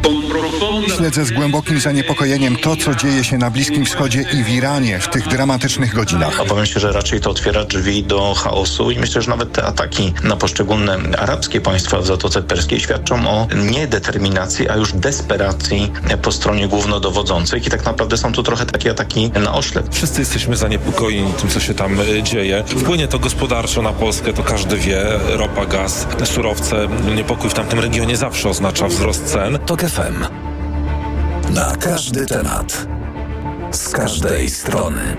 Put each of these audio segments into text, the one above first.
Śledzę z głębokim zaniepokojeniem to, co dzieje się na Bliskim Wschodzie i w Iranie w tych dramatycznych godzinach. Obawiam się, że raczej to otwiera drzwi do chaosu i myślę, że nawet te ataki na poszczególne arabskie państwa w Zatoce Perskiej świadczą o nie determinacji, a już desperacji po stronie głównodowodzących i tak naprawdę są to trochę takie ataki na oślep. Wszyscy jesteśmy zaniepokojeni tym, co się tam dzieje. Wpłynie to gospodarczo na Polskę, to każdy wie. Ropa, gaz, surowce. Niepokój w tamtym regionie zawsze oznacza wzrost cen. TOK FM. Na każdy temat. Z każdej strony.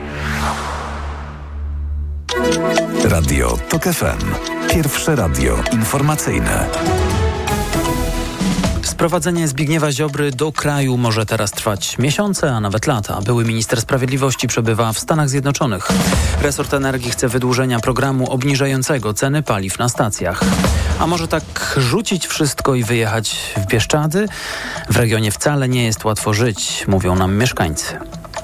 Radio TOK FM. Pierwsze radio informacyjne. Sprowadzenie Zbigniewa Ziobry do kraju może teraz trwać miesiące, a nawet lata. Były minister sprawiedliwości przebywa w Stanach Zjednoczonych. Resort energii chce wydłużenia programu obniżającego ceny paliw na stacjach. A może tak rzucić wszystko i wyjechać w Bieszczady? W regionie wcale nie jest łatwo żyć, mówią nam mieszkańcy.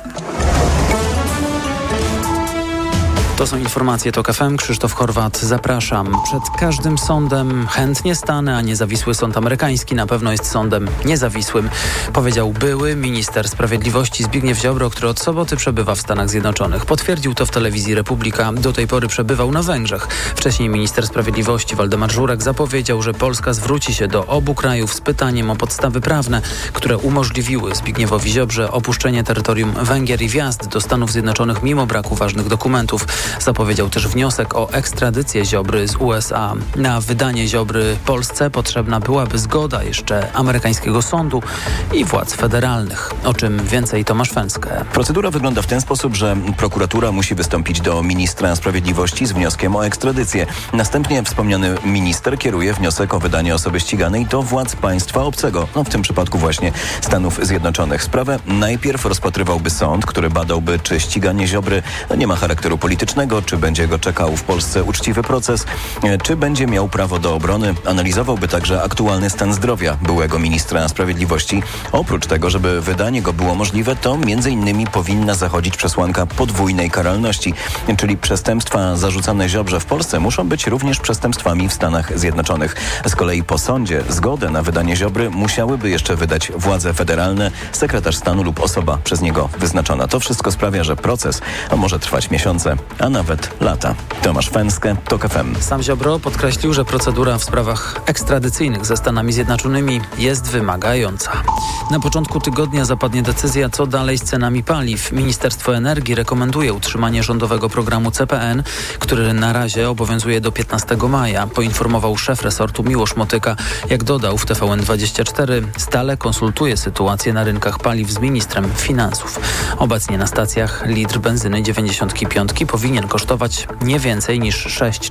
To są informacje TOK FM. Krzysztof Horwat, zapraszam. Przed każdym sądem chętnie stanę, a niezawisły sąd amerykański na pewno jest sądem niezawisłym, powiedział były minister sprawiedliwości Zbigniew Ziobro, który od soboty przebywa w Stanach Zjednoczonych. Potwierdził to w telewizji Republika. Do tej pory przebywał na Węgrzech. Wcześniej minister sprawiedliwości Waldemar Żurek zapowiedział, że Polska zwróci się do obu krajów z pytaniem o podstawy prawne, które umożliwiły Zbigniewowi Ziobrze opuszczenie terytorium Węgier i wjazd do Stanów Zjednoczonych mimo braku ważnych dokumentów. Zapowiedział też wniosek o ekstradycję Ziobry z USA. Na wydanie Ziobry Polsce potrzebna byłaby zgoda jeszcze amerykańskiego sądu i władz federalnych. O czym więcej Tomasz Fęskę. Procedura wygląda w ten sposób, że prokuratura musi wystąpić do ministra sprawiedliwości z wnioskiem o ekstradycję. Następnie wspomniany minister kieruje wniosek o wydanie osoby ściganej do władz państwa obcego, w tym przypadku właśnie Stanów Zjednoczonych. Sprawę najpierw rozpatrywałby sąd, który badałby, czy ściganie Ziobry nie ma charakteru politycznego, czy będzie go czekał w Polsce uczciwy proces, czy będzie miał prawo do obrony. Analizowałby także aktualny stan zdrowia byłego ministra sprawiedliwości. Oprócz tego, żeby wydanie go było możliwe, to m.in. powinna zachodzić przesłanka podwójnej karalności, czyli przestępstwa zarzucane Ziobrze w Polsce muszą być również przestępstwami w Stanach Zjednoczonych. Z kolei po sądzie zgodę na wydanie Ziobry musiałyby jeszcze wydać władze federalne, sekretarz stanu lub osoba przez niego wyznaczona. To wszystko sprawia, że proces może trwać miesiące, a nawet lata. Tomasz Fęskę, TOK FM. Sam Ziobro podkreślił, że procedura w sprawach ekstradycyjnych ze Stanami Zjednoczonymi jest wymagająca. Na początku tygodnia zapadnie decyzja, co dalej z cenami paliw. Ministerstwo Energii rekomenduje utrzymanie rządowego programu CPN, który na razie obowiązuje do 15 maja, poinformował szef resortu Miłosz Motyka. Jak dodał w TVN24, stale konsultuje sytuację na rynkach paliw z ministrem finansów. Obecnie na stacjach litr benzyny 95 powinien kosztować nie więcej niż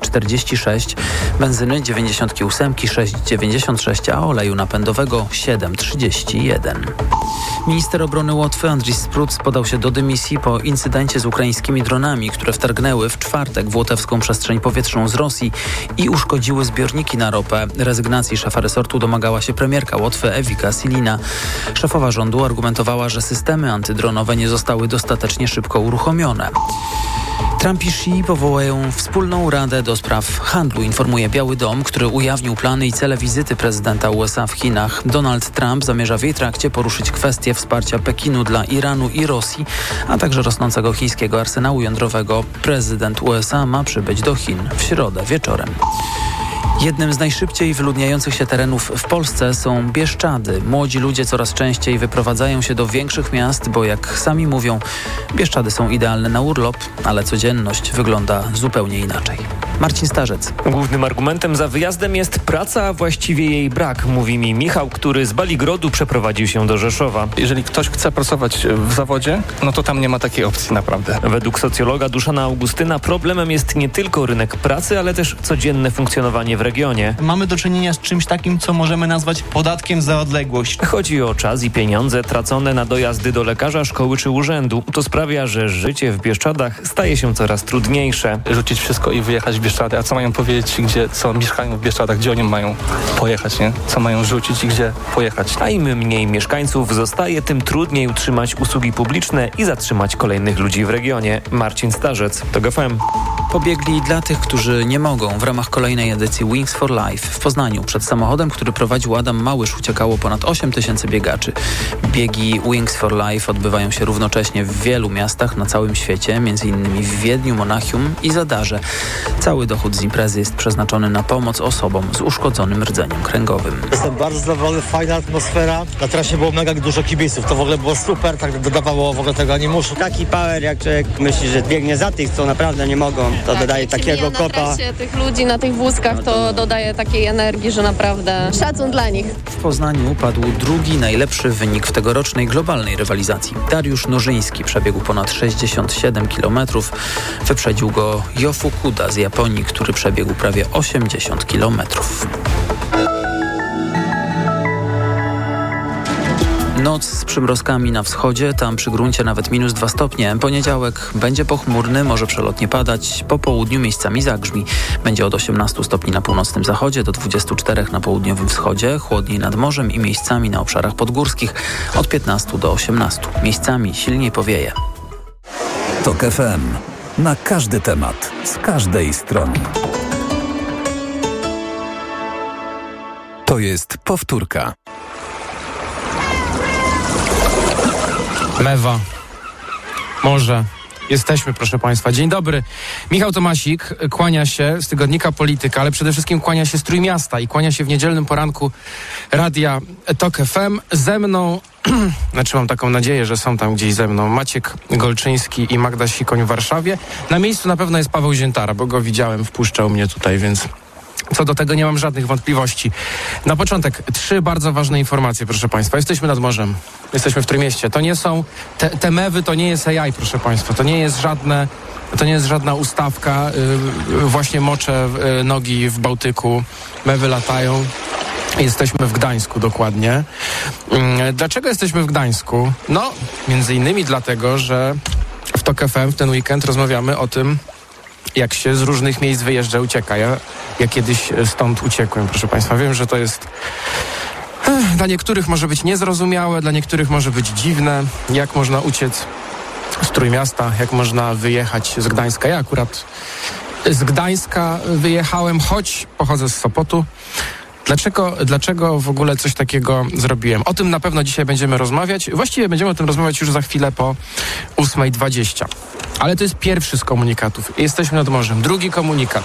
6,46, benzyny 98 6,96, a oleju napędowego 7,31. Minister obrony Łotwy Andris Spruc podał się do dymisji po incydencie z ukraińskimi dronami, które wtargnęły w czwartek w łotewską przestrzeń powietrzną z Rosji i uszkodziły zbiorniki na ropę. Rezygnacji szefa resortu domagała się premierka Łotwy Ewika Silina. Szefowa rządu argumentowała, że systemy antydronowe nie zostały dostatecznie szybko uruchomione. Trump i Xi powołają wspólną radę do spraw handlu, informuje Biały Dom, który ujawnił plany i cele wizyty prezydenta USA w Chinach. Donald Trump zamierza w jej trakcie poruszyć kwestię wsparcia Pekinu dla Iranu i Rosji, a także rosnącego chińskiego arsenału jądrowego. Prezydent USA ma przybyć do Chin w środę wieczorem. Jednym z najszybciej wyludniających się terenów w Polsce są Bieszczady. Młodzi ludzie coraz częściej wyprowadzają się do większych miast, bo jak sami mówią, Bieszczady są idealne na urlop, ale codzienność wygląda zupełnie inaczej. Marcin Starzec. Głównym argumentem za wyjazdem jest praca, a właściwie jej brak, mówi mi Michał, który z Baligrodu przeprowadził się do Rzeszowa. Jeżeli ktoś chce pracować w zawodzie, no to tam nie ma takiej opcji naprawdę. Według socjologa Duszana Augustyna problemem jest nie tylko rynek pracy, ale też codzienne funkcjonowanie w regionie. Mamy do czynienia z czymś takim, co możemy nazwać podatkiem za odległość. Chodzi o czas i pieniądze tracone na dojazdy do lekarza, szkoły czy urzędu. To sprawia, że życie w Bieszczadach staje się coraz trudniejsze. Rzucić wszystko i wyjechać w Bieszczady, a co mają powiedzieć, co mieszkają w Bieszczadach, gdzie oni mają pojechać, nie? Co mają rzucić i gdzie pojechać. A im mniej mieszkańców zostaje, tym trudniej utrzymać usługi publiczne i zatrzymać kolejnych ludzi w regionie. Marcin Starzec, TOK FM. Pobiegli dla tych, którzy nie mogą. W ramach kolejnej edycji Wings for Life w Poznaniu przed samochodem, który prowadził Adam Małysz, uciekało ponad 8 000 biegaczy. Biegi Wings for Life odbywają się równocześnie w wielu miastach na całym świecie, m.in. w Wiedniu, Monachium i Zadarze. Cały dochód z imprezy jest przeznaczony na pomoc osobom z uszkodzonym rdzeniem kręgowym. Jestem bardzo zadowolony, fajna atmosfera. Na trasie było mega dużo kibiców, to w ogóle było super, tak dodawało w ogóle tego animuszu. Taki power, jak człowiek myśli, że biegnie za tych, co naprawdę nie mogą, to dodaje takiego kopa. Tych ludzi na tych wózkach to dodaje takiej energii, że naprawdę szacun dla nich. W Poznaniu padł drugi najlepszy wynik w tegorocznej globalnej rywalizacji. Dariusz Nożyński przebiegł ponad 67 km. Wyprzedził go Jo Fukuda z Japonii, który przebiegł prawie 80 km. Noc z przymrozkami na wschodzie, tam przy gruncie nawet -2 stopnie. Poniedziałek będzie pochmurny, może przelotnie padać. Po południu miejscami zagrzmi. Będzie od 18 stopni na północnym zachodzie do 24 na południowym wschodzie. Chłodniej nad morzem i miejscami na obszarach podgórskich od 15 do 18. Miejscami silniej powieje. TOK FM. Na każdy temat, z każdej strony. To jest powtórka. Mewa. Morze. Jesteśmy, proszę Państwa. Dzień dobry. Michał Tomasik kłania się z tygodnika Polityka, ale przede wszystkim kłania się z Trójmiasta i kłania się w niedzielnym poranku Radia TOK FM. Ze mną, znaczy mam taką nadzieję, że są tam gdzieś ze mną, Maciek Golczyński i Magda Sikoń w Warszawie. Na miejscu na pewno jest Paweł Ziętara, bo go widziałem, wpuszczał mnie tutaj, więc co do tego nie mam żadnych wątpliwości. Na początek 3 bardzo ważne informacje, proszę Państwa. Jesteśmy nad morzem. Jesteśmy w Trójmieście. To nie są... Te mewy to nie jest AI, proszę Państwa. To nie jest żadna ustawka. Właśnie moczę nogi w Bałtyku. Mewy latają. Jesteśmy w Gdańsku dokładnie. Dlaczego jesteśmy w Gdańsku? No, między innymi dlatego, że w TOK FM w ten weekend rozmawiamy o tym, jak się z różnych miejsc wyjeżdża, ucieka. Ja kiedyś stąd uciekłem, proszę Państwa. Wiem, że to jest dla niektórych może być niezrozumiałe, dla niektórych może być dziwne, jak można uciec z Trójmiasta, jak można wyjechać z Gdańska. Ja akurat z Gdańska wyjechałem, choć pochodzę z Sopotu. Dlaczego w ogóle coś takiego zrobiłem? O tym na pewno dzisiaj będziemy rozmawiać. Właściwie będziemy o tym rozmawiać już za chwilę po 8:20. Ale to jest pierwszy z komunikatów. Jesteśmy nad morzem. Drugi komunikat.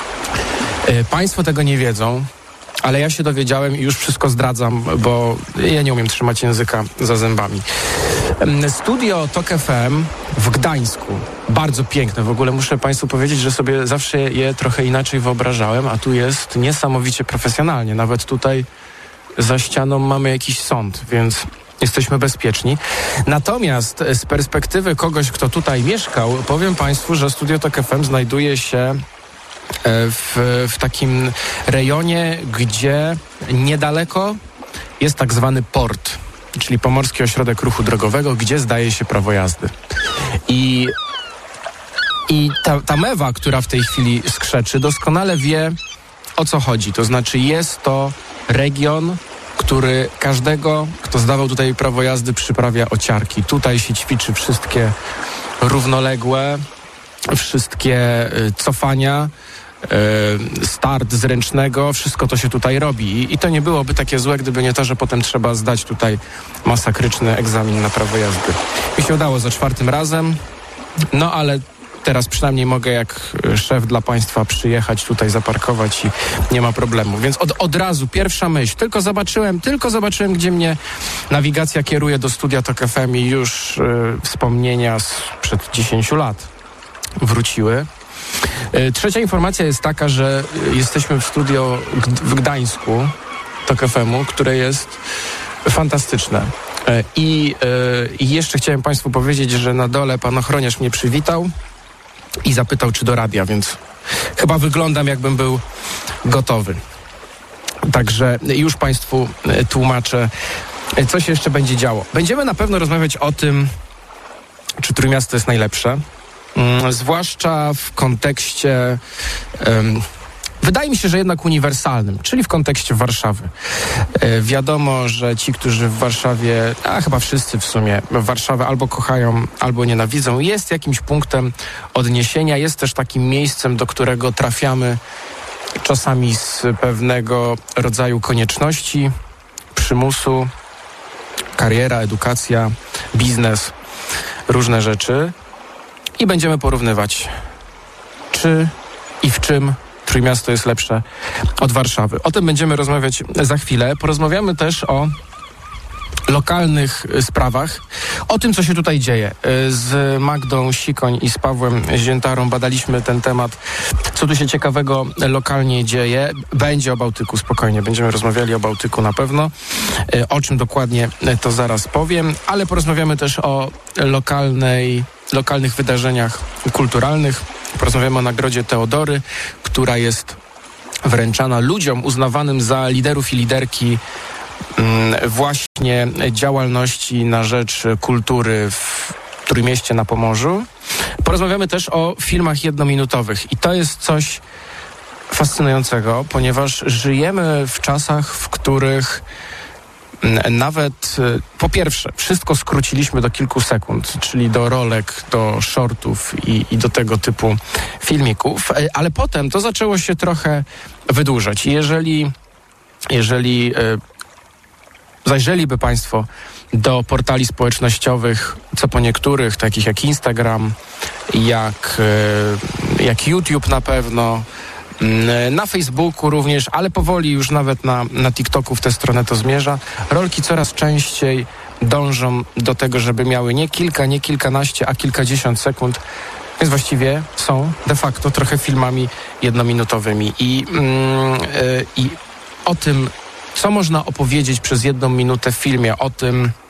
Państwo tego nie wiedzą, ale ja się dowiedziałem i już wszystko zdradzam, bo ja nie umiem trzymać języka za zębami. Studio TOK FM w Gdańsku. Bardzo piękne. W ogóle muszę Państwu powiedzieć, że sobie zawsze je trochę inaczej wyobrażałem, a tu jest niesamowicie profesjonalnie. Nawet tutaj za ścianą mamy jakiś sąd, więc jesteśmy bezpieczni. Natomiast z perspektywy kogoś, kto tutaj mieszkał, powiem Państwu, że Studio TOK FM znajduje się w takim rejonie, gdzie niedaleko jest tak zwany port, czyli Pomorski Ośrodek Ruchu Drogowego, gdzie zdaje się prawo jazdy. I ta mewa, która w tej chwili skrzeczy, doskonale wie, o co chodzi. To znaczy jest to region, który każdego, kto zdawał tutaj prawo jazdy, przyprawia o ciarki. Tutaj się ćwiczy wszystkie równoległe, wszystkie cofania, start z ręcznego, wszystko to się tutaj robi. I to nie byłoby takie złe, gdyby nie to, że potem trzeba zdać tutaj masakryczny egzamin na prawo jazdy. Mi się udało za 4. razem, no ale teraz przynajmniej mogę jak szef dla Państwa przyjechać tutaj, zaparkować i nie ma problemu. Więc od razu pierwsza myśl. Tylko zobaczyłem, gdzie mnie nawigacja kieruje do studia TOK FM i już wspomnienia sprzed 10 lat wróciły. Trzecia informacja jest taka, że jesteśmy w studio w Gdańsku TOK FM-u, które jest fantastyczne. I jeszcze chciałem Państwu powiedzieć, że na dole pan ochroniarz mnie przywitał i zapytał, czy do radia, więc chyba wyglądam, jakbym był gotowy. Także już Państwu tłumaczę, co się jeszcze będzie działo. Będziemy na pewno rozmawiać o tym, czy Trójmiasto jest najlepsze, zwłaszcza w kontekście wydaje mi się, że jednak uniwersalnym, czyli w kontekście Warszawy. Wiadomo, że ci, którzy w Warszawie, a chyba wszyscy w sumie, Warszawę albo kochają, albo nienawidzą, jest jakimś punktem odniesienia, jest też takim miejscem, do którego trafiamy czasami z pewnego rodzaju konieczności, przymusu, kariera, edukacja, biznes, różne rzeczy i będziemy porównywać, czy i w czym Trójmiasto jest lepsze od Warszawy. O tym będziemy rozmawiać za chwilę. Porozmawiamy też o lokalnych sprawach, o tym, co się tutaj dzieje. Z Magdą Sikoń i z Pawłem Ziętarą badaliśmy ten temat, co tu się ciekawego lokalnie dzieje. Będzie o Bałtyku, spokojnie, będziemy rozmawiali o Bałtyku na pewno. O czym dokładnie, to zaraz powiem, ale porozmawiamy też o lokalnych wydarzeniach kulturalnych. Porozmawiamy o Nagrodzie Teodory, która jest wręczana ludziom uznawanym za liderów i liderki właśnie działalności na rzecz kultury w Trójmieście na Pomorzu. Porozmawiamy też o filmach jednominutowych i to jest coś fascynującego, ponieważ żyjemy w czasach, w których nawet po pierwsze wszystko skróciliśmy do kilku sekund, czyli do rolek, do shortów i do tego typu filmików, ale potem to zaczęło się trochę wydłużać. I jeżeli zajrzeliby Państwo do portali społecznościowych, co po niektórych, takich jak Instagram, jak YouTube na pewno, na Facebooku również, ale powoli już nawet na TikToku w tę stronę to zmierza. Rolki coraz częściej dążą do tego, żeby miały nie kilka, nie kilkanaście, a kilkadziesiąt sekund, więc właściwie są de facto trochę filmami jednominutowymi. I o tym, co można opowiedzieć przez 1 minutę w filmie, o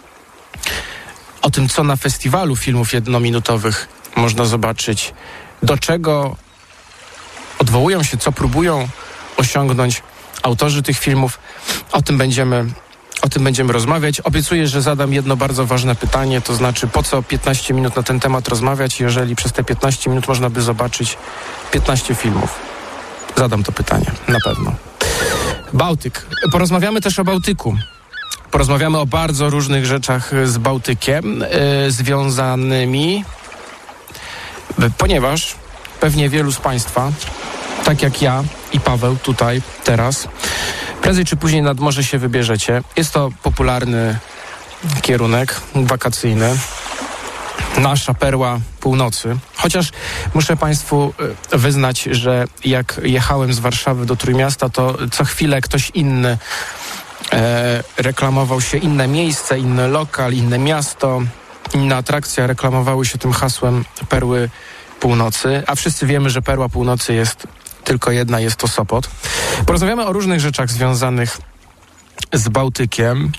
tym, co na festiwalu filmów jednominutowych można zobaczyć, do czego odwołują się, co próbują osiągnąć autorzy tych filmów. O tym będziemy rozmawiać. Obiecuję, że zadam jedno bardzo ważne pytanie, to znaczy po co 15 minut na ten temat rozmawiać, jeżeli przez te 15 minut można by zobaczyć 15 filmów. Zadam to pytanie, na pewno. Bałtyk. Porozmawiamy też o Bałtyku. Porozmawiamy o bardzo różnych rzeczach z Bałtykiem związanymi, ponieważ pewnie wielu z Państwa, tak jak ja i Paweł tutaj teraz, prędzej czy później nad morze się wybierzecie. Jest to popularny kierunek wakacyjny. Nasza perła północy. Chociaż muszę Państwu wyznać, że jak jechałem z Warszawy do Trójmiasta, to co chwilę ktoś inny reklamował się, inne miejsce, inny lokal, inne miasto, inna atrakcja reklamowały się tym hasłem perły północy, a wszyscy wiemy, że perła północy jest tylko jedna, jest to Sopot. Porozmawiamy o różnych rzeczach związanych z Bałtykiem.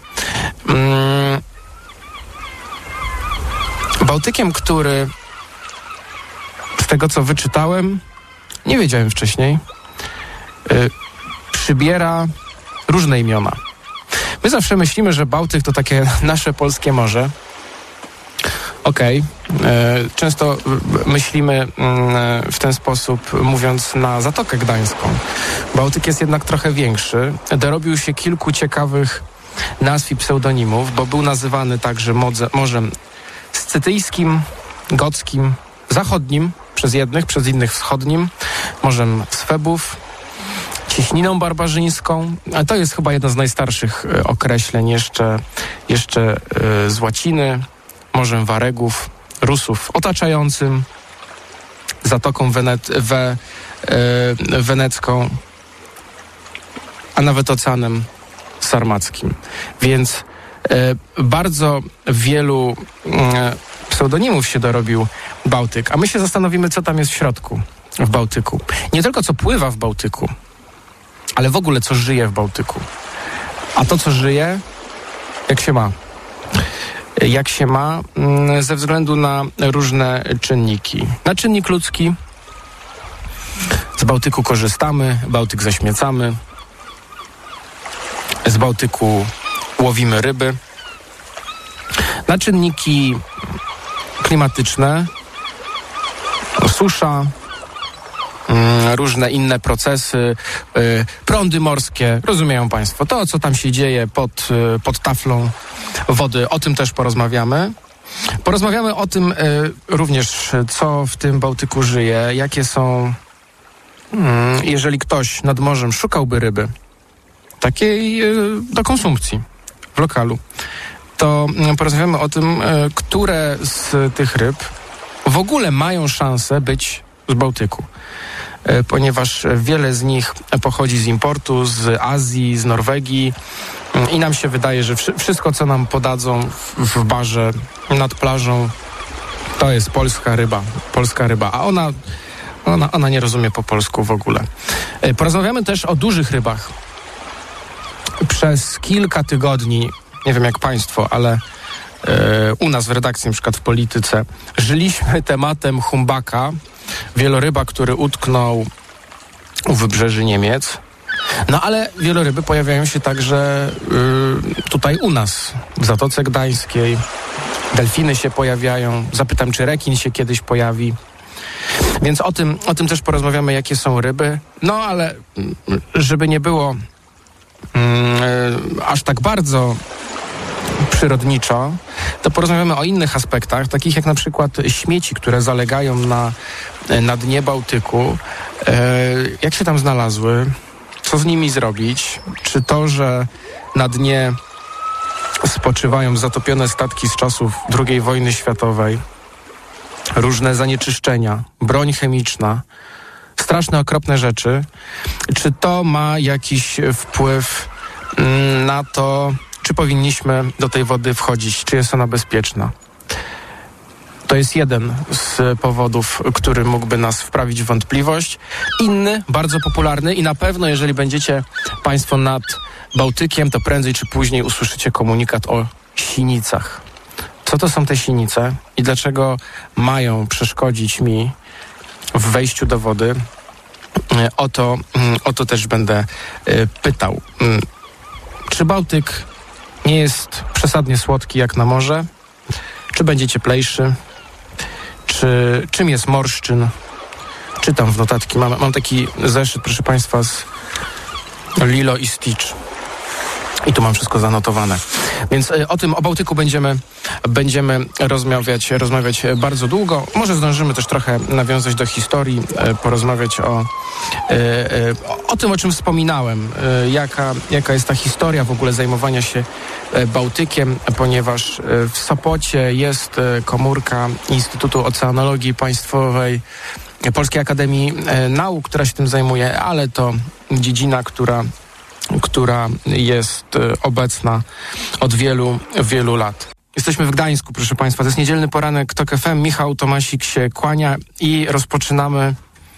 Bałtykiem, który z tego, co wyczytałem, nie wiedziałem wcześniej, przybiera różne imiona. My zawsze myślimy, że Bałtyk to takie nasze polskie morze. Okej. Często myślimy w ten sposób, mówiąc na Zatokę Gdańską. Bałtyk jest jednak trochę większy. Dorobił się kilku ciekawych nazw i pseudonimów, bo był nazywany także morzem scytyjskim, gockim, zachodnim przez jednych, przez innych wschodnim, morzem Swebów, cieśniną barbarzyńską, a to jest chyba jedno z najstarszych określeń jeszcze z łaciny, morzem Waregów, Rusów otaczającym, Zatoką Wenecką, a nawet Oceanem Sarmackim. Więc bardzo wielu pseudonimów się dorobił Bałtyk, a my się zastanowimy, co tam jest w środku w Bałtyku. Nie tylko co pływa w Bałtyku, ale w ogóle co żyje w Bałtyku. A to, co żyje, jak się ma? Jak się ma ze względu na różne czynniki. Na czynnik ludzki z Bałtyku korzystamy, Bałtyk zaśmiecamy, z Bałtyku łowimy ryby. Na czynniki klimatyczne susza, różne inne procesy, prądy morskie, rozumieją Państwo, to co tam się dzieje pod taflą wody, o tym też porozmawiamy. Porozmawiamy o tym również, co w tym Bałtyku żyje, jakie są, jeżeli ktoś nad morzem szukałby ryby, takiej do konsumpcji w lokalu, to porozmawiamy o tym, które z tych ryb w ogóle mają szansę być z Bałtyku, ponieważ wiele z nich pochodzi z importu, z Azji, z Norwegii i nam się wydaje, że wszystko, co nam podadzą w barze nad plażą, to jest polska ryba, a ona nie rozumie po polsku w ogóle. Porozmawiamy też o dużych rybach. Przez kilka tygodni, nie wiem jak Państwo, ale u nas w redakcji, na przykład w Polityce, żyliśmy tematem humbaka, wieloryba, który utknął u wybrzeży Niemiec. No ale wieloryby pojawiają się także tutaj u nas, w Zatoce Gdańskiej. Delfiny się pojawiają. Zapytam, czy rekin się kiedyś pojawi. Więc o tym też porozmawiamy, jakie są ryby. No ale żeby nie było aż tak bardzo przyrodniczo, to porozmawiamy o innych aspektach, takich jak na przykład śmieci, które zalegają na dnie Bałtyku. Jak się tam znalazły? Co z nimi zrobić? Czy to, że na dnie spoczywają zatopione statki z czasów II wojny światowej, różne zanieczyszczenia, broń chemiczna, straszne, okropne rzeczy, czy to ma jakiś wpływ na to, czy powinniśmy do tej wody wchodzić, czy jest ona bezpieczna? To jest jeden z powodów, który mógłby nas wprawić w wątpliwość. Inny, bardzo popularny i na pewno, jeżeli będziecie Państwo nad Bałtykiem, to prędzej czy później usłyszycie komunikat o sinicach. Co to są te sinice i dlaczego mają przeszkodzić mi w wejściu do wody? O to też będę pytał. Czy Bałtyk nie jest przesadnie słodki jak na morze? Czy będzie cieplejszy? Czym jest morszczyn? Czytam w notatki. Mam taki zeszyt, proszę Państwa, z Lilo i Stitch. I tu mam wszystko zanotowane. Więc o Bałtyku będziemy rozmawiać bardzo długo. Może zdążymy też trochę nawiązać do historii, porozmawiać o tym, o czym wspominałem. Jaka jest ta historia w ogóle zajmowania się Bałtykiem, ponieważ w Sopocie jest komórka Instytutu Oceanologii Państwowej Polskiej Akademii Nauk, która się tym zajmuje, ale to dziedzina, która jest obecna od wielu, wielu lat. Jesteśmy w Gdańsku, proszę Państwa. To jest niedzielny poranek TOK FM. Michał Tomasik się kłania i rozpoczynamy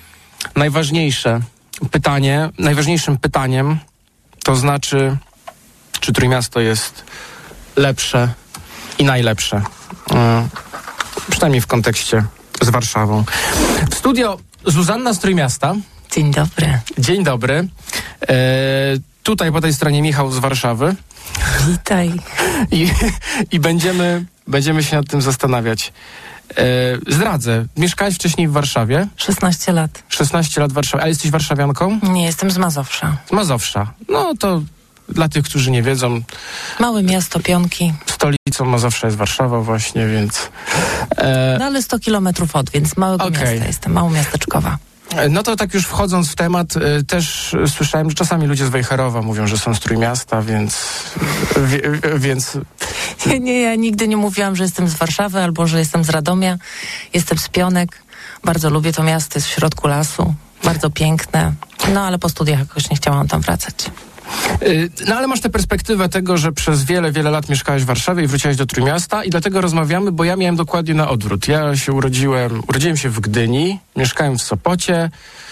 najważniejszym pytaniem, to znaczy, czy Trójmiasto jest lepsze i najlepsze. Przynajmniej w kontekście z Warszawą. W studio Zuzanna z Trójmiasta. Dzień dobry. Dzień dobry. Tutaj po tej stronie Michał z Warszawy. Witaj. I będziemy się nad tym zastanawiać. Zdradzę. Mieszkałaś wcześniej w Warszawie? 16 lat. 16 lat w Warszawie. A jesteś warszawianką? Nie, jestem z Mazowsza. Z Mazowsza. No to dla tych, którzy nie wiedzą... Małe miasto, Pionki. Stolicą Mazowsza jest Warszawa właśnie, więc... No ale 100 kilometrów od, więc małego miasta jestem, małomiasteczkowa. No to tak już wchodząc w temat, też słyszałem, że czasami ludzie z Wejherowa mówią, że są z Trójmiasta, więc... Nie, ja nigdy nie mówiłam, że jestem z Warszawy albo że jestem z Radomia. Jestem z Pionek. Bardzo lubię to miasto, jest w środku lasu. Bardzo piękne. No ale po studiach jakoś nie chciałam tam wracać. No ale masz tę perspektywę tego, że przez wiele, wiele lat mieszkałeś w Warszawie i wróciłeś do Trójmiasta i dlatego rozmawiamy, bo ja miałem dokładnie na odwrót. Ja się urodziłem się w Gdyni, mieszkałem w Sopocie,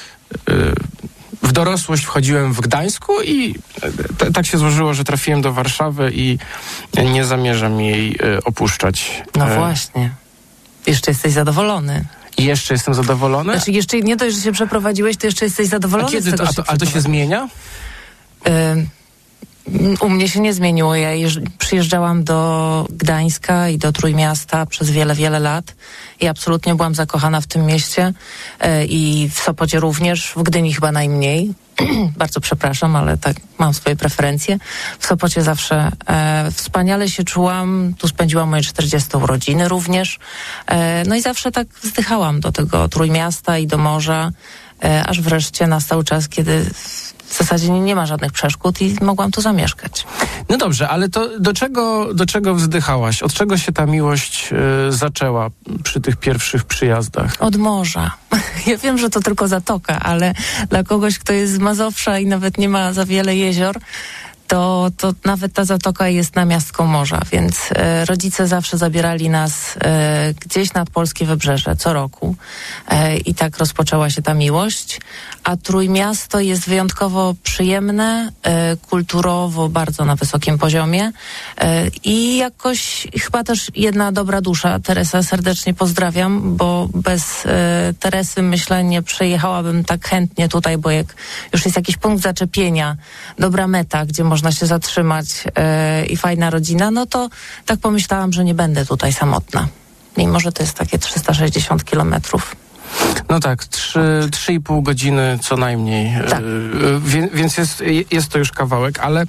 w dorosłość wchodziłem w Gdańsku i tak się złożyło, że trafiłem do Warszawy i nie zamierzam jej opuszczać. No właśnie. Jeszcze jesteś zadowolony. I jeszcze jestem zadowolony? Znaczy jeszcze nie dość, że się przeprowadziłeś, to jeszcze jesteś zadowolony. A kiedy to się zmienia? U mnie się nie zmieniło. Ja przyjeżdżałam do Gdańska i do Trójmiasta przez wiele, wiele lat i absolutnie byłam zakochana w tym mieście i w Sopocie również, w Gdyni chyba najmniej. Bardzo przepraszam, ale tak mam swoje preferencje. W Sopocie zawsze wspaniale się czułam. Tu spędziłam moje 40 urodziny również. No i zawsze tak wzdychałam do tego Trójmiasta i do morza, aż wreszcie nastał czas, kiedy w zasadzie nie ma żadnych przeszkód i mogłam tu zamieszkać. No dobrze, ale to do czego wzdychałaś? Od czego się ta miłość zaczęła przy tych pierwszych przyjazdach? Od morza. Ja wiem, że to tylko zatoka, ale dla kogoś, kto jest z Mazowsza i nawet nie ma za wiele jezior, to nawet ta zatoka jest namiastką morza, więc rodzice zawsze zabierali nas gdzieś nad polskie wybrzeże co roku i tak rozpoczęła się ta miłość, a Trójmiasto jest wyjątkowo przyjemne, kulturowo bardzo na wysokim poziomie i jakoś chyba też jedna dobra dusza. Teresa, serdecznie pozdrawiam, bo bez Teresy myślę nie przyjechałabym tak chętnie tutaj, bo jak już jest jakiś punkt zaczepienia, dobra meta, gdzie można się zatrzymać i fajna rodzina, no to tak pomyślałam, że nie będę tutaj samotna. Mimo że to jest takie 360 kilometrów. No tak, 3,5 godziny co najmniej, tak. Więc jest to już kawałek, ale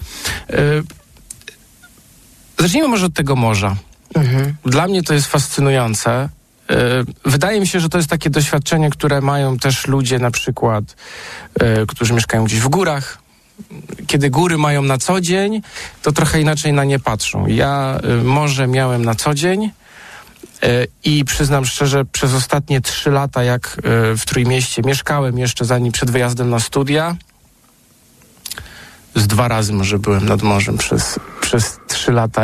zacznijmy może od tego morza. Dla mnie to jest fascynujące. Wydaje mi się, że to jest takie doświadczenie, które mają też ludzie na przykład, którzy mieszkają gdzieś w górach. Kiedy góry mają na co dzień, to trochę inaczej na nie patrzą. Ja morze miałem na co dzień i przyznam szczerze, przez ostatnie 3 lata, jak w Trójmieście mieszkałem jeszcze zanim przed wyjazdem na studia, z 2 razy może byłem nad morzem przez 3 lata.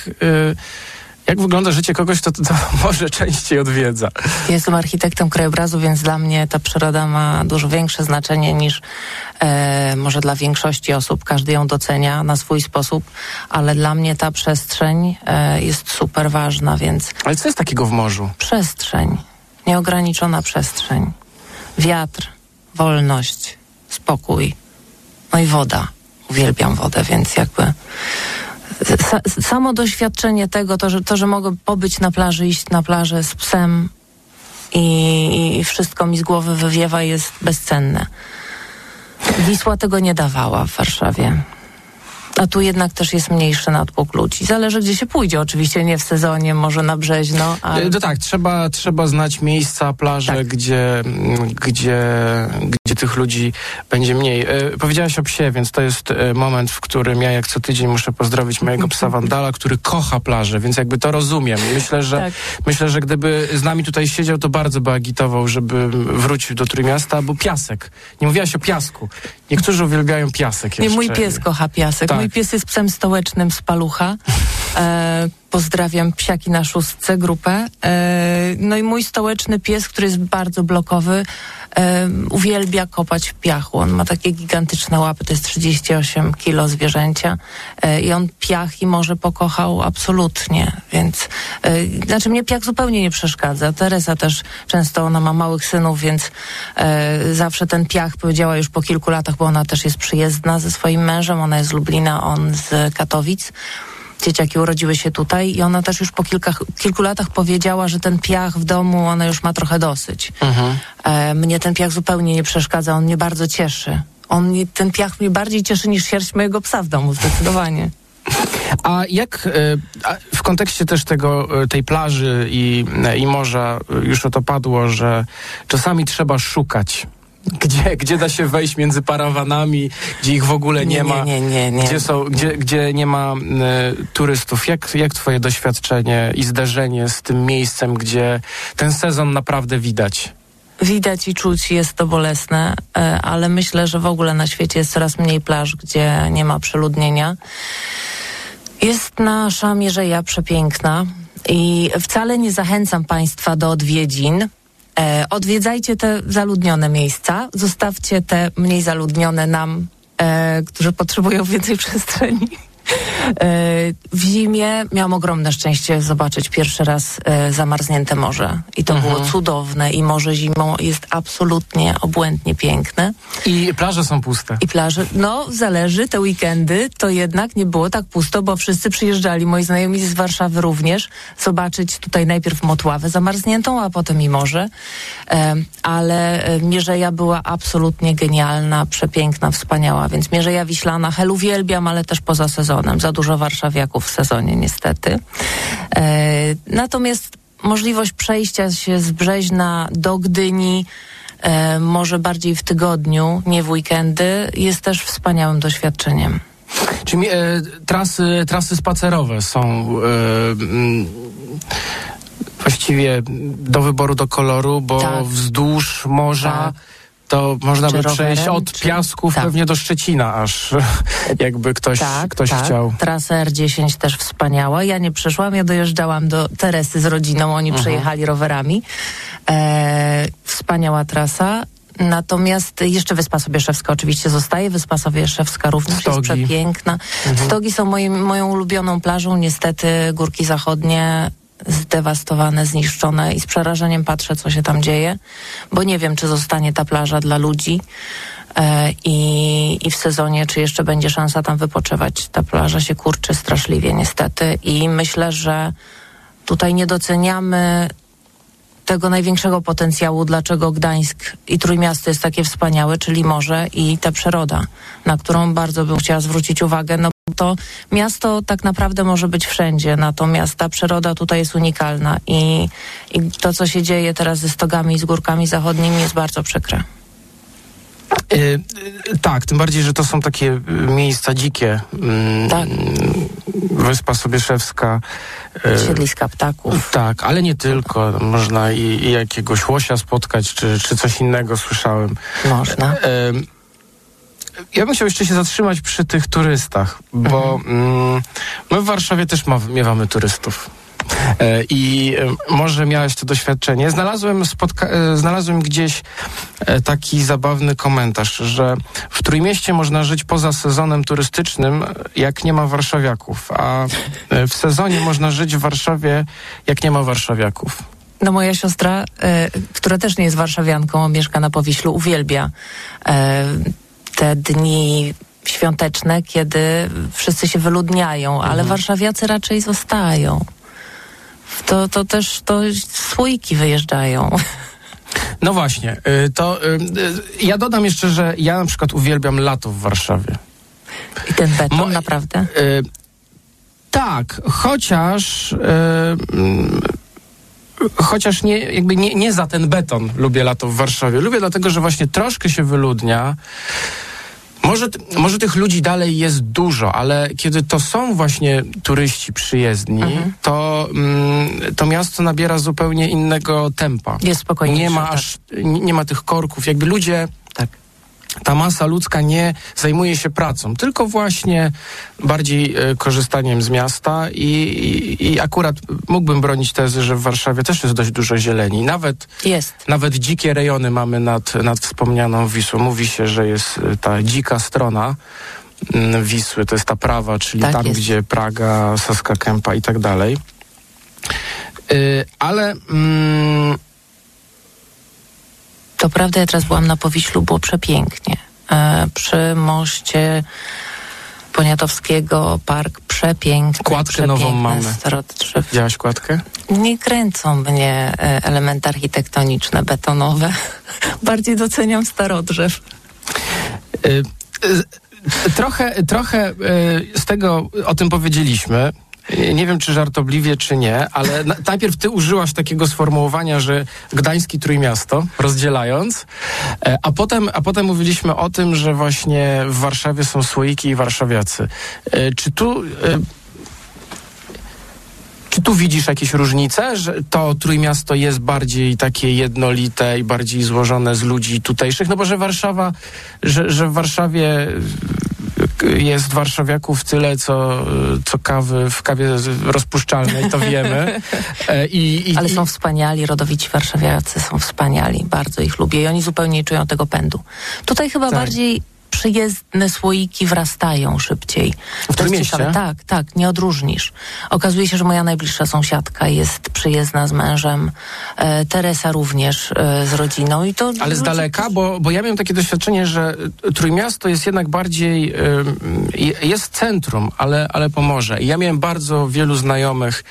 Jak wygląda życie kogoś, to może częściej odwiedza? Jestem architektem krajobrazu, więc dla mnie ta przyroda ma dużo większe znaczenie niż może dla większości osób. Każdy ją docenia na swój sposób, ale dla mnie ta przestrzeń jest super ważna, więc... Ale co jest takiego w morzu? Przestrzeń. Nieograniczona przestrzeń. Wiatr, wolność, spokój. No i woda. Uwielbiam wodę, więc jakby... Samo doświadczenie tego, że mogę pobyć na plaży, iść na plażę z psem i wszystko mi z głowy wywiewa, jest bezcenne. Wisła tego nie dawała w Warszawie. A tu jednak też jest mniejszy natłok ludzi. Zależy, gdzie się pójdzie. Oczywiście nie w sezonie, może na Brzeźno, ale... No tak, trzeba znać miejsca, plaże, tak. gdzie tych ludzi będzie mniej. Powiedziałaś o psie, więc to jest moment, w którym ja jak co tydzień muszę pozdrowić mojego psa Wandala, który kocha plażę, więc jakby to rozumiem. Myślę, że gdyby z nami tutaj siedział, to bardzo by agitował, żeby wrócił do Trójmiasta, albo piasek. Nie mówiłaś o piasku. Niektórzy uwielbiają piasek jeszcze. Nie, mój pies kocha piasek. Tak. Mój pies jest psem stołecznym z Palucha. Pozdrawiam psiaki na 6 grupę. No i mój stołeczny pies, który jest bardzo blokowy, uwielbia kopać w piachu. On ma takie gigantyczne łapy, to jest 38 kilo zwierzęcia i on piach i morze pokochał absolutnie, więc znaczy mnie piach zupełnie nie przeszkadza. Teresa też często, ona ma małych synów, więc zawsze ten piach powiedziała już po kilku latach, bo ona też jest przyjezdna ze swoim mężem, ona jest z Lublina, on z Katowic. Dzieciaki urodziły się tutaj i ona też już po kilku latach powiedziała, że ten piach w domu, ona już ma trochę dosyć. Mnie ten piach zupełnie nie przeszkadza, on mnie bardzo cieszy. Ten piach mnie bardziej cieszy niż sierść mojego psa w domu, zdecydowanie. A jak w kontekście też tej plaży i morza już o to padło, że czasami trzeba szukać. Gdzie da się wejść między parawanami, gdzie ich w ogóle nie ma, gdzie nie ma turystów. Jak twoje doświadczenie i zderzenie z tym miejscem, gdzie ten sezon naprawdę widać? Widać i czuć, jest to bolesne, ale myślę, że w ogóle na świecie jest coraz mniej plaż, gdzie nie ma przeludnienia. Jest nasza Mierzeja przepiękna i wcale nie zachęcam Państwa do odwiedzin. Odwiedzajcie te zaludnione miejsca, zostawcie te mniej zaludnione nam, którzy potrzebują więcej przestrzeni. W zimie miałam ogromne szczęście zobaczyć pierwszy raz zamarznięte morze. I to było cudowne. I morze zimą jest absolutnie, obłędnie piękne. I plaże są puste. I plaże, zależy. Te weekendy to jednak nie było tak pusto, bo wszyscy przyjeżdżali, moi znajomi z Warszawy również, zobaczyć tutaj najpierw Motławę zamarzniętą, a potem i morze. Ale Mierzeja była absolutnie genialna, przepiękna, wspaniała. Więc Mierzeja Wiślana, Hel uwielbiam, ale też poza sezonem. Za dużo warszawiaków w sezonie niestety. Natomiast możliwość przejścia się z Brzeźna do Gdyni, może bardziej w tygodniu, nie w weekendy, jest też wspaniałym doświadczeniem. Czyli trasy spacerowe są właściwie do wyboru, do koloru, bo wzdłuż morza to można by przejść od Piasków pewnie do Szczecina, aż jakby ktoś chciał. Trasa R10 też wspaniała. Ja nie przyszłam, ja dojeżdżałam do Teresy z rodziną, oni przejechali rowerami. Wspaniała trasa. Natomiast jeszcze Wyspa Sobieszewska oczywiście zostaje. Wyspa Sobieszewska również jest przepiękna. Stogi są moją ulubioną plażą. Niestety Górki Zachodnie zdewastowane, zniszczone i z przerażeniem patrzę, co się tam dzieje, bo nie wiem, czy zostanie ta plaża dla ludzi i w sezonie, czy jeszcze będzie szansa tam wypoczywać. Ta plaża się kurczy straszliwie niestety i myślę, że tutaj nie doceniamy tego największego potencjału, dlaczego Gdańsk i Trójmiasto jest takie wspaniałe, czyli morze i ta przyroda, na którą bardzo bym chciała zwrócić uwagę. To miasto tak naprawdę może być wszędzie, natomiast ta przyroda tutaj jest unikalna i to, co się dzieje teraz ze Stogami i z Górkami Zachodnimi, jest bardzo przykre. Tak, tym bardziej, że to są takie miejsca dzikie. Wyspa Sobieszewska. Siedliska ptaków. Tak, ale nie tylko. Można i jakiegoś łosia spotkać, czy coś innego, słyszałem. Można. Ja bym chciał jeszcze się zatrzymać przy tych turystach, bo my w Warszawie też miewamy turystów. I może miałeś to doświadczenie. Znalazłem gdzieś taki zabawny komentarz, że w Trójmieście można żyć poza sezonem turystycznym, jak nie ma warszawiaków, a w sezonie można żyć w Warszawie, jak nie ma warszawiaków. No moja siostra, która też nie jest warszawianką, mieszka na Powiślu, uwielbia te dni świąteczne, kiedy wszyscy się wyludniają, ale warszawiacy raczej zostają. To też słoiki wyjeżdżają. No właśnie, ja dodam jeszcze, że ja na przykład uwielbiam lato w Warszawie. I ten beton naprawdę? Tak, chociaż nie za ten beton lubię lato w Warszawie. Lubię dlatego, że właśnie troszkę się wyludnia. Może tych ludzi dalej jest dużo, ale kiedy to są właśnie turyści przyjezdni, to miasto nabiera zupełnie innego tempa. Jest spokojniejsze. Nie ma tych korków. Jakby ludzie, ta masa ludzka nie zajmuje się pracą, tylko właśnie bardziej korzystaniem z miasta i akurat mógłbym bronić tezy, że w Warszawie też jest dość dużo zieleni. Nawet dzikie rejony mamy nad wspomnianą Wisłą. Mówi się, że jest ta dzika strona Wisły, to jest ta prawa, czyli tam, gdzie Praga, Saska Kępa i tak dalej. Ale... To prawda, ja teraz byłam na Powiślu, było przepięknie. Przy moście Poniatowskiego park przepiękny. Kładkę nową mamy. Widziałaś kładkę? Nie kręcą mnie elementy architektoniczne, betonowe. Bardziej doceniam starodrzew. Trochę z tego o tym powiedzieliśmy. Nie wiem, czy żartobliwie, czy nie, ale najpierw ty użyłaś takiego sformułowania, że Gdańsk i Trójmiasto, rozdzielając, a potem mówiliśmy o tym, że właśnie w Warszawie są słoiki i warszawiacy. Czy tu widzisz jakieś różnice, że to Trójmiasto jest bardziej takie jednolite i bardziej złożone z ludzi tutejszych? No bo że w Warszawie jest warszawiaków tyle, co kawy w kawie rozpuszczalnej, to wiemy. Ale są wspaniali, rodowici warszawiacy są wspaniali, bardzo ich lubię i oni zupełnie nie czują tego pędu. Tutaj chyba bardziej przyjezdne słoiki wrastają szybciej. W tym mieście? Tak, nie odróżnisz. Okazuje się, że moja najbliższa sąsiadka jest przyjezdna z mężem, Teresa również z rodziną. I to ale z daleka? Bo ja miałem takie doświadczenie, że Trójmiasto jest jednak bardziej, jest centrum, ale Pomorze. I ja miałem bardzo wielu znajomych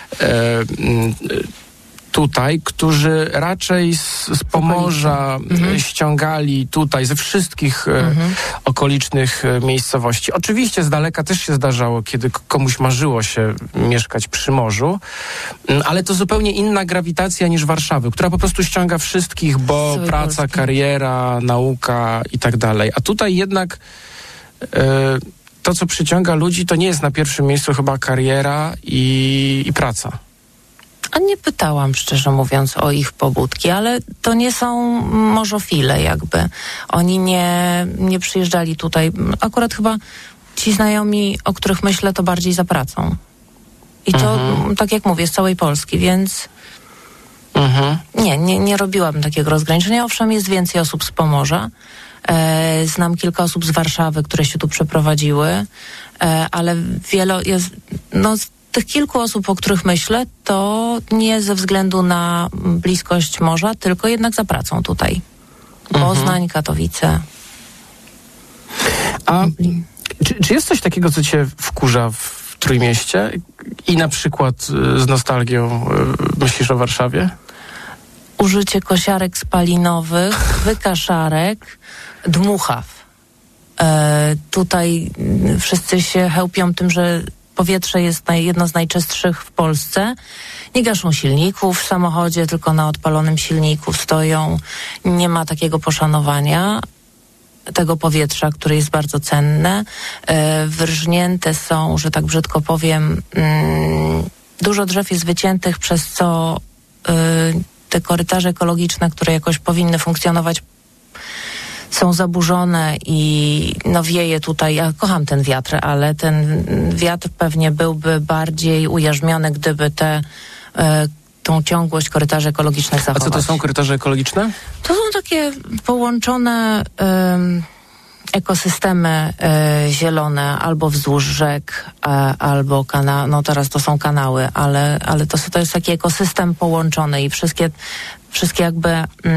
tutaj, którzy raczej z Pomorza ściągali tutaj, ze wszystkich okolicznych miejscowości. Oczywiście z daleka też się zdarzało, kiedy komuś marzyło się mieszkać przy morzu, ale to zupełnie inna grawitacja niż Warszawy, która po prostu ściąga wszystkich, bo praca, kariera, nauka i tak dalej. A tutaj jednak to, co przyciąga ludzi, to nie jest na pierwszym miejscu chyba kariera i praca. A nie pytałam, szczerze mówiąc, o ich pobudki, ale to nie są morzofile jakby. Oni nie przyjeżdżali tutaj. Akurat chyba ci znajomi, o których myślę, to bardziej za pracą. I to, tak jak mówię, z całej Polski, więc nie robiłabym takiego rozgraniczenia. Owszem, jest więcej osób z Pomorza. Znam kilka osób z Warszawy, które się tu przeprowadziły, ale z tych kilku osób, o których myślę, to nie ze względu na bliskość morza, tylko jednak za pracą tutaj. Poznań, Katowice. A czy jest coś takiego, co cię wkurza w Trójmieście i na przykład z nostalgią myślisz o Warszawie? Użycie kosiarek spalinowych, wykaszarek, dmuchaw. Tutaj wszyscy się chełpią tym, że powietrze jest jedno z najczystszych w Polsce. Nie gaszą silników w samochodzie, tylko na odpalonym silniku stoją. Nie ma takiego poszanowania tego powietrza, które jest bardzo cenne. Wyrżnięte są, że tak brzydko powiem, dużo drzew jest wyciętych, przez co te korytarze ekologiczne, które jakoś powinny funkcjonować, są zaburzone i wieje tutaj. Ja kocham ten wiatr, ale ten wiatr pewnie byłby bardziej ujarzmiony, gdyby tą ciągłość korytarzy ekologicznych zachować. A co to są korytarze ekologiczne? To są takie połączone ekosystemy zielone albo wzdłuż rzek, albo teraz to są kanały, ale to jest taki ekosystem połączony i wszystkie jakby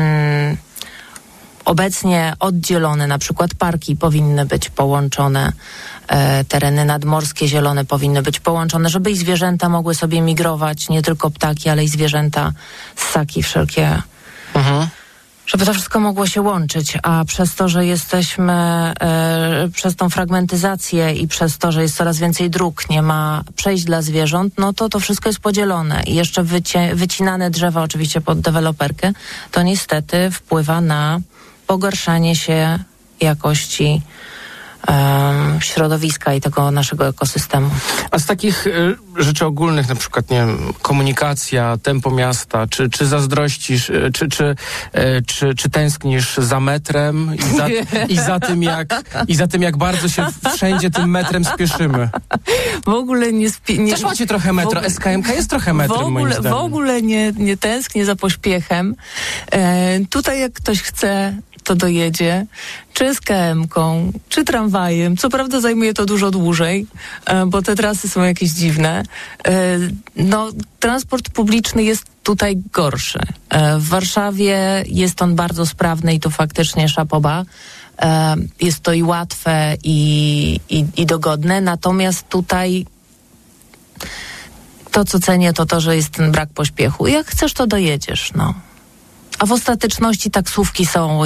obecnie oddzielone, na przykład parki powinny być połączone, tereny nadmorskie zielone powinny być połączone, żeby i zwierzęta mogły sobie migrować, nie tylko ptaki, ale i zwierzęta, ssaki wszelkie. Żeby to wszystko mogło się łączyć, a przez to, że jesteśmy, przez tą fragmentyzację i przez to, że jest coraz więcej dróg, nie ma przejść dla zwierząt, to wszystko jest podzielone. I jeszcze wycinane drzewa oczywiście pod deweloperkę, to niestety wpływa na pogarszanie się jakości środowiska i tego naszego ekosystemu. A z takich rzeczy ogólnych, na przykład, nie wiem, komunikacja, tempo miasta, czy zazdrościsz, czy tęsknisz za metrem i za tym, jak bardzo się wszędzie tym metrem spieszymy? W ogóle nie też macie trochę metro. SKM-ka jest trochę metrem, moim zdaniem. W ogóle nie tęsknię za pośpiechem. Tutaj jak ktoś chce, to dojedzie, czy SKM-ką, czy tramwajem. Co prawda zajmuje to dużo dłużej, bo te trasy są jakieś dziwne. Transport publiczny jest tutaj gorszy. W Warszawie jest on bardzo sprawny i to faktycznie szapoba. Jest to i łatwe, i dogodne. Natomiast tutaj to, co cenię, to, że jest ten brak pośpiechu. Jak chcesz, to dojedziesz, A w ostateczności taksówki są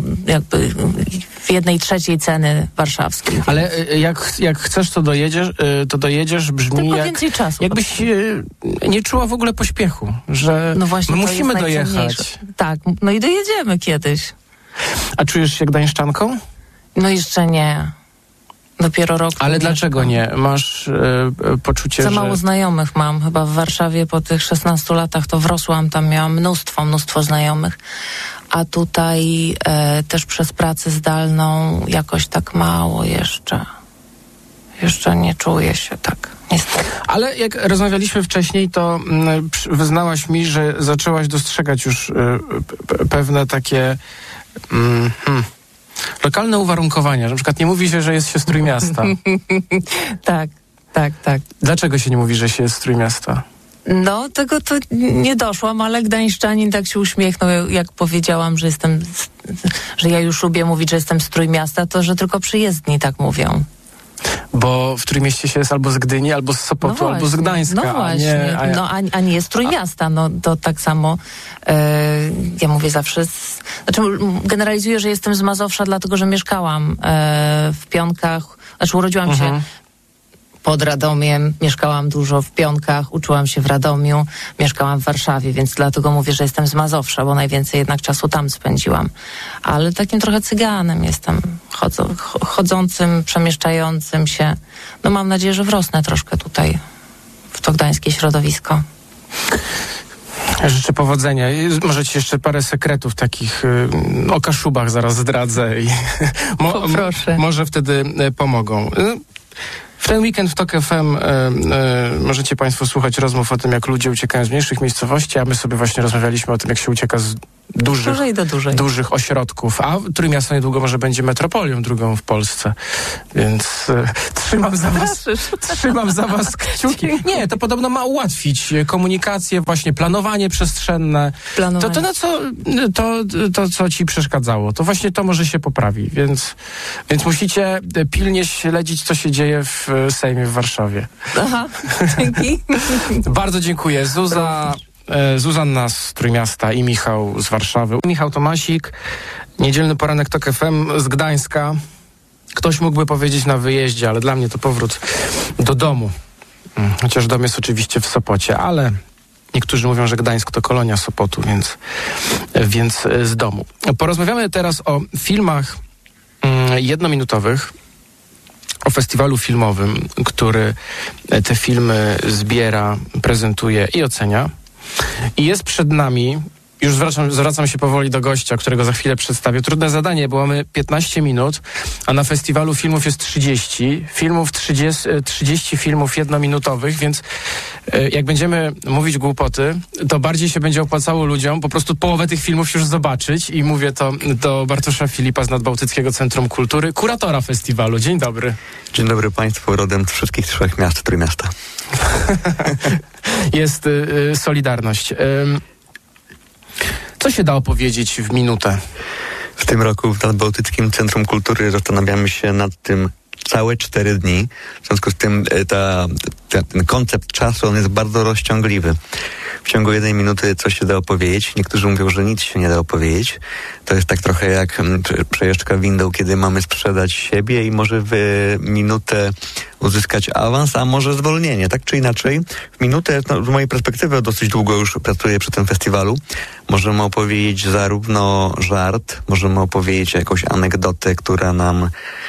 w 1/3 ceny warszawskiej. Ale jak chcesz, to dojedziesz, brzmi tylko więcej czasu. Jakbyś nie czuła w ogóle pośpiechu, że my musimy dojechać. Tak, i dojedziemy kiedyś. A czujesz się gdańszczanką? Jeszcze nie. Dopiero rok. Ale dlaczego nie? Masz poczucie, Za mało znajomych mam. Chyba w Warszawie po tych 16 latach to wrosłam, tam miałam mnóstwo znajomych. A tutaj też przez pracę zdalną jakoś tak mało jeszcze. Jeszcze nie czuję się tak, niestety. Ale jak rozmawialiśmy wcześniej, to wyznałaś mi, że zaczęłaś dostrzegać już pewne takie lokalne uwarunkowania, że na przykład nie mówi się, że jest się z Trójmiasta. Tak. Dlaczego się nie mówi, że się jest z Trójmiasta? No, tego to nie doszłam, ale gdańszczanin tak się uśmiechnął, jak powiedziałam, że ja już lubię mówić, że jestem z Trójmiasta, to że tylko przyjezdni tak mówią. Bo w Trójmieście się jest albo z Gdyni, albo z Sopotu, albo z Gdańska. No właśnie, a nie jest Trójmiasta. No to tak samo ja mówię zawsze, generalizuję, że jestem z Mazowsza, dlatego że mieszkałam w Pionkach, urodziłam się pod Radomiem, mieszkałam dużo w Pionkach, uczyłam się w Radomiu, mieszkałam w Warszawie, więc dlatego mówię, że jestem z Mazowsza, bo najwięcej jednak czasu tam spędziłam. Ale takim trochę cyganem jestem, chodzącym, przemieszczającym się. No mam nadzieję, że wrosnę troszkę tutaj w to gdańskie środowisko. Życzę powodzenia. Możecie jeszcze parę sekretów takich o Kaszubach zaraz zdradzę i Poproszę. Może wtedy pomogą. W ten weekend w TOK FM możecie Państwo słuchać rozmów o tym, jak ludzie uciekają z mniejszych miejscowości, a my sobie właśnie rozmawialiśmy o tym, jak się ucieka z dużych ośrodków. A Trójmiasto niedługo może będzie metropolią drugą w Polsce. Więc trzymam za was kciuki. Nie, to podobno ma ułatwić komunikację, właśnie planowanie przestrzenne. To co ci przeszkadzało, to właśnie to może się poprawi. Więc musicie pilnie śledzić, co się dzieje w Sejmie w Warszawie. Aha, dzięki. Bardzo dziękuję. Zuzanna z Trójmiasta i Michał z Warszawy. Michał Tomasik, niedzielny poranek TOK FM z Gdańska. Ktoś mógłby powiedzieć na wyjeździe, ale dla mnie to powrót do domu. Chociaż dom jest oczywiście w Sopocie, ale niektórzy mówią, że Gdańsk to kolonia Sopotu, więc z domu. Porozmawiamy teraz o filmach jednominutowych, o festiwalu filmowym, który te filmy zbiera, prezentuje i ocenia. I jest przed nami, już zwracam się powoli do gościa, którego za chwilę przedstawię. Trudne zadanie, bo mamy 15 minut, a na festiwalu filmów jest 30 filmów jednominutowych, więc jak będziemy mówić głupoty, to bardziej się będzie opłacało ludziom po prostu połowę tych filmów już zobaczyć i mówię to do Bartosza Filipa z Nadbałtyckiego Centrum Kultury, kuratora festiwalu. Dzień dobry. Dzień dobry Państwu, rodem z wszystkich trzech miast Trójmiasta. Jest solidarność. Co się da opowiedzieć w minutę? W tym roku w Nadbałtyckim Centrum Kultury zastanawiamy się nad tym całe 4 dni. W związku z tym ten koncept czasu, on jest bardzo rozciągliwy. W ciągu 1 minuty coś się da opowiedzieć. Niektórzy mówią, że nic się nie da opowiedzieć. To jest tak trochę jak przejeżdżka windą, kiedy mamy sprzedać siebie i może w minutę uzyskać awans, a może zwolnienie. Tak czy inaczej, w minutę, z mojej perspektywy dosyć długo już pracuję przy tym festiwalu, możemy opowiedzieć zarówno żart, możemy opowiedzieć jakąś anegdotę, która nam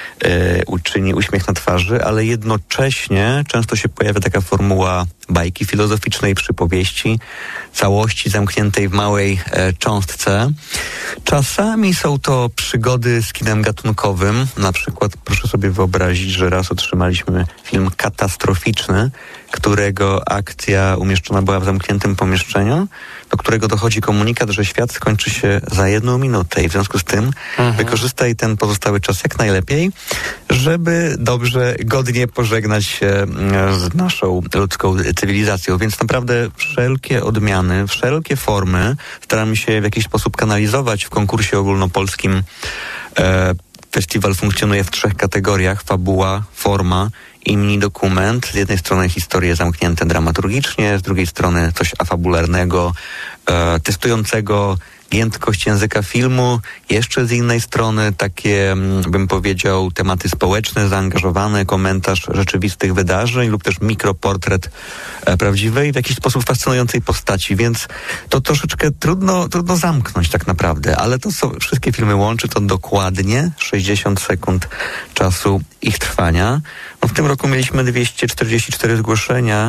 uczyni uśmiech na twarzy, ale jednocześnie często się pojawia taka formuła bajki filozoficznej, przypowieści, całości zamkniętej w małej cząstce. Czasami są to przygody z kinem gatunkowym. Na przykład proszę sobie wyobrazić, że raz otrzymaliśmy film katastroficzny, którego akcja umieszczona była w zamkniętym pomieszczeniu, do którego dochodzi komunikat, że świat skończy się za 1 minutę i w związku z tym wykorzystaj ten pozostały czas jak najlepiej, żeby dobrze, godnie pożegnać się z naszą ludzką cywilizacją. Więc naprawdę wszelkie odmiany, wszelkie formy staramy się w jakiś sposób kanalizować w konkursie ogólnopolskim. Festiwal funkcjonuje w 3 kategoriach: fabuła, forma i mini dokument. Z jednej strony historie zamknięte dramaturgicznie, z drugiej strony coś afabularnego, testującego giętkość języka filmu, jeszcze z innej strony takie, bym powiedział, tematy społeczne, zaangażowane, komentarz rzeczywistych wydarzeń lub też mikroportret prawdziwej, w jakiś sposób fascynującej postaci, więc to troszeczkę trudno zamknąć tak naprawdę, ale to co wszystkie filmy łączy, to dokładnie 60 sekund czasu ich trwania. No, w tym roku mieliśmy 244 zgłoszenia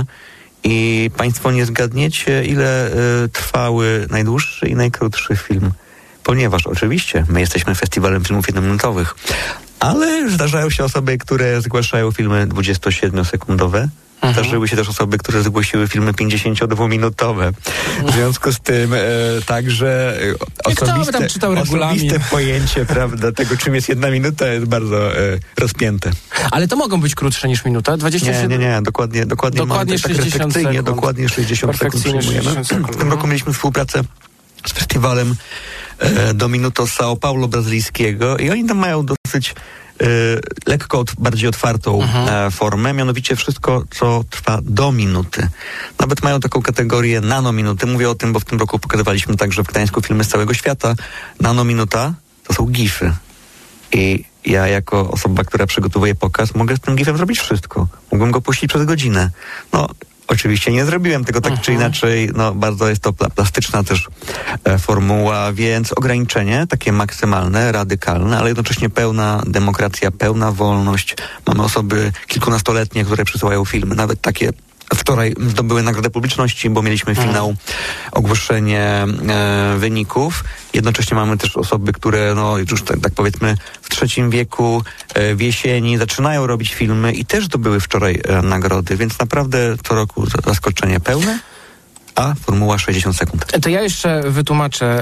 i Państwo nie zgadniecie, ile trwały najdłuższy i najkrótszy film. Ponieważ oczywiście my jesteśmy festiwalem filmów jednominutowych, ale zdarzają się osoby, które zgłaszają filmy 27-sekundowe, Zdarzyły się też osoby, które zgłosiły filmy 52-minutowe. W związku z tym także osobiste pojęcie, prawda, tego, czym jest 1 minuta, jest bardzo rozpięte. Ale to mogą być krótsze niż minuta? 27? Nie. Dokładnie mamy 60 sekund. Dokładnie 60 sekund przyjmujemy. W tym roku mieliśmy współpracę z festiwalem do Minuto São Paulo brazylijskiego i oni tam mają dosyć lekko bardziej otwartą formę, mianowicie wszystko, co trwa do minuty. Nawet mają taką kategorię nanominuty. Mówię o tym, bo w tym roku pokazywaliśmy także w Gdańsku filmy z całego świata. Nanominuta to są gify. I ja jako osoba, która przygotowuje pokaz, mogę z tym gifem zrobić wszystko. Mógłbym go puścić przez godzinę. Oczywiście nie zrobiłem tego tak czy inaczej, bardzo jest to plastyczna też formuła, więc ograniczenie takie maksymalne, radykalne, ale jednocześnie pełna demokracja, pełna wolność. Mamy osoby kilkunastoletnie, które przysyłają filmy, nawet takie wczoraj zdobyły nagrodę publiczności, bo mieliśmy finał, ogłoszenie wyników. Jednocześnie mamy też osoby, które już tak powiedzmy w III wieku, w jesieni zaczynają robić filmy i też zdobyły wczoraj nagrody, więc naprawdę co roku zaskoczenie pełne. A formuła 60 sekund. To ja jeszcze wytłumaczę.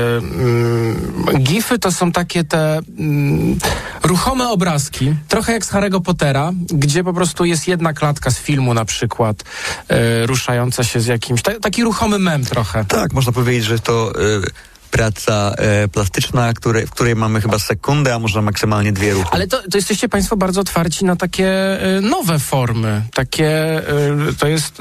Gify to są takie te ruchome obrazki, trochę jak z Harry'ego Pottera, gdzie po prostu jest jedna klatka z filmu na przykład, ruszająca się z jakimś... Taki ruchomy mem trochę. Tak, można powiedzieć, że to... praca plastyczna, w której mamy chyba sekundę, a może maksymalnie 2 ruchy. Ale to jesteście państwo bardzo otwarci na takie nowe formy. To jest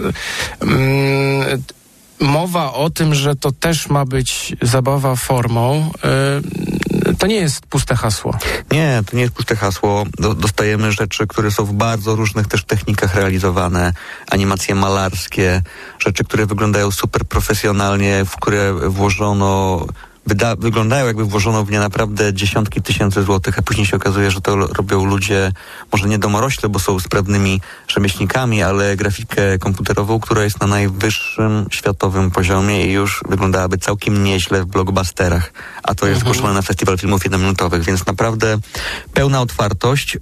mowa o tym, że to też ma być zabawa formą. To nie jest puste hasło. Nie, to nie jest puste hasło. Dostajemy rzeczy, które są w bardzo różnych też technikach realizowane. Animacje malarskie, rzeczy, które wyglądają super profesjonalnie, w które włożono... wyglądają jakby włożono w nie naprawdę dziesiątki tysięcy złotych, a później się okazuje, że to robią ludzie, może nie domorośle, bo są sprawnymi rzemieślnikami, ale grafikę komputerową, która jest na najwyższym światowym poziomie i już wyglądałaby całkiem nieźle w blockbusterach. A to jest zgłoszone na Festiwal Filmów Jednominutowych, więc naprawdę pełna otwartość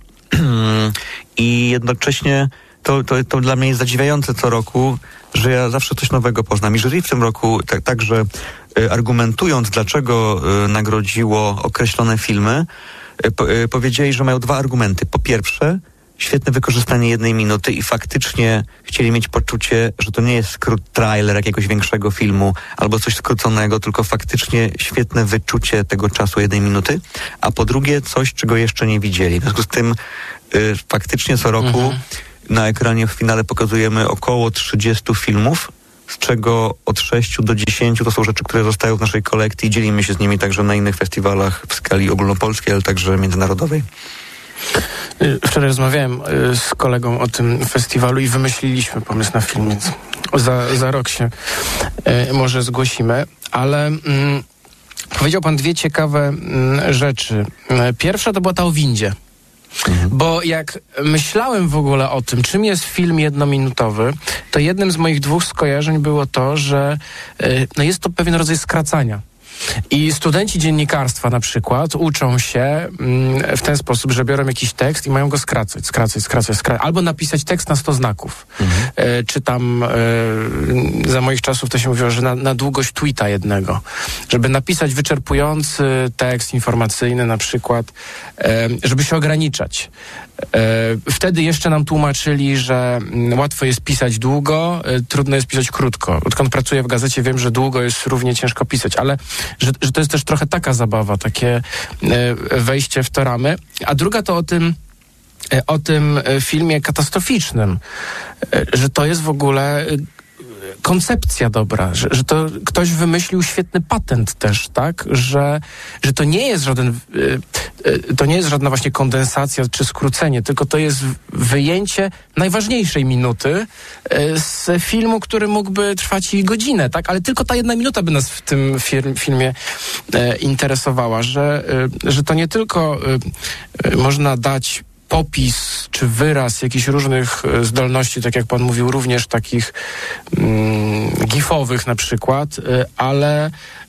i jednocześnie to dla mnie jest zadziwiające co roku, że ja zawsze coś nowego poznam. I jury w tym roku także argumentując, dlaczego nagrodziło określone filmy, powiedzieli, że mają 2 argumenty. Po pierwsze, świetne wykorzystanie 1 minuty i faktycznie chcieli mieć poczucie, że to nie jest skrót trailer jakiegoś większego filmu albo coś skróconego, tylko faktycznie świetne wyczucie tego czasu 1 minuty. A po drugie, coś, czego jeszcze nie widzieli. W związku z tym faktycznie co roku na ekranie w finale pokazujemy około 30 filmów, z czego od 6 do 10 to są rzeczy, które zostają w naszej kolekcji i dzielimy się z nimi także na innych festiwalach w skali ogólnopolskiej, ale także międzynarodowej. Wczoraj rozmawiałem z kolegą o tym festiwalu i wymyśliliśmy pomysł na film, więc za rok się może zgłosimy, ale powiedział pan 2 ciekawe rzeczy. Pierwsza to była ta o windzie. Bo jak myślałem w ogóle o tym, czym jest film 1-minutowy, to jednym z moich 2 skojarzeń było to, że jest to pewien rodzaj skracania. I studenci dziennikarstwa na przykład uczą się w ten sposób, że biorą jakiś tekst i mają go skracać. Albo napisać tekst na 100 znaków. Czy tam za moich czasów to się mówiło, że na długość tweeta jednego. Żeby napisać wyczerpujący tekst informacyjny na przykład, żeby się ograniczać. Wtedy jeszcze nam tłumaczyli, że łatwo jest pisać długo, trudno jest pisać krótko. Odkąd pracuję w gazecie, wiem, że długo jest równie ciężko pisać, ale że to jest też trochę taka zabawa, takie wejście w te ramy. A druga to o tym filmie katastroficznym, że to jest w ogóle koncepcja dobra, że to ktoś wymyślił świetny patent też, tak? Że to nie jest żadna właśnie kondensacja czy skrócenie, tylko to jest wyjęcie najważniejszej minuty z filmu, który mógłby trwać i godzinę, tak? Ale tylko ta 1 minuta by nas w tym filmie interesowała, że to nie tylko można dać popis czy wyraz jakichś różnych zdolności, tak jak pan mówił, również takich gifowych na przykład, ale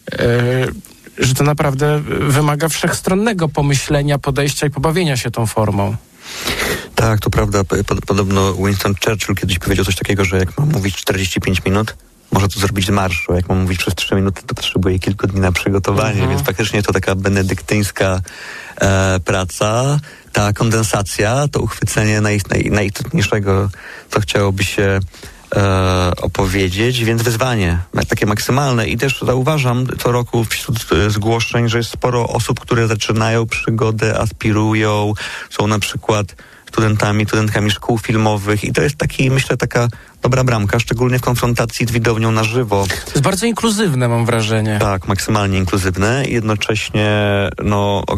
że to naprawdę wymaga wszechstronnego pomyślenia, podejścia i pobawienia się tą formą. Tak, to prawda. Podobno Winston Churchill kiedyś powiedział coś takiego, że jak mam mówić 45 minut, może to zrobić z marszu. Jak mam mówić przez 3 minuty, to potrzebuje kilku dni na przygotowanie, więc faktycznie to taka benedyktyńska praca. Ta kondensacja, to uchwycenie najistotniejszego, co chciałoby się opowiedzieć, więc wyzwanie takie maksymalne. I też zauważam co roku wśród zgłoszeń, że jest sporo osób, które zaczynają przygodę, aspirują, są na przykład studentkami szkół filmowych i to jest taka dobra bramka, szczególnie w konfrontacji z widownią na żywo. To jest bardzo inkluzywne, mam wrażenie. Tak, maksymalnie inkluzywne i jednocześnie